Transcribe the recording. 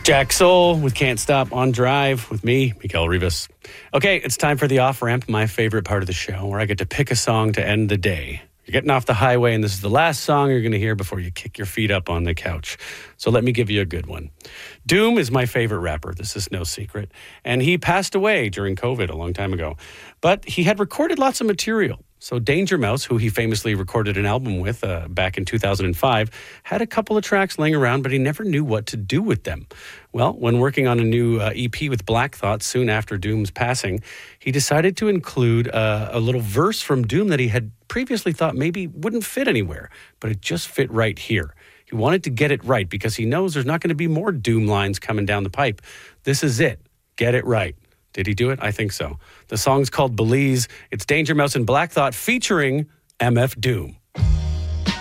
Jack Soul with Can't Stop on Drive with me, Miguel Rivas. Okay, it's time for the off-ramp, my favorite part of the show, where I get to pick a song to end the day. You're getting off the highway, and this is the last song you're going to hear before you kick your feet up on the couch. So let me give you a good one. Doom is my favorite rapper. This is no secret. And he passed away during COVID a long time ago. But he had recorded lots of material. So Danger Mouse, who he famously recorded an album with back in 2005, had a couple of tracks laying around, but he never knew what to do with them. Well, when working on a new EP with Black Thought soon after Doom's passing, he decided to include a little verse from Doom that he had previously thought maybe wouldn't fit anywhere, but it just fit right here. He wanted to get it right because he knows there's not going to be more Doom lines coming down the pipe. This is it. Get it right. Did he do it? I think so. The song's called Belize. It's Danger Mouse and Black Thought featuring MF Doom.